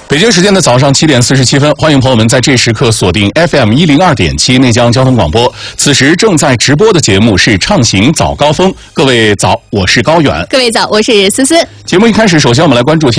北京时间的早上7点47分，欢迎朋友们在这时刻锁定 FM 102.7内江交通广播。此时正在直播的节目是畅行早高峰。各位早，我是高远。 各位早，我是思思。 节目一开始，首先我们来关注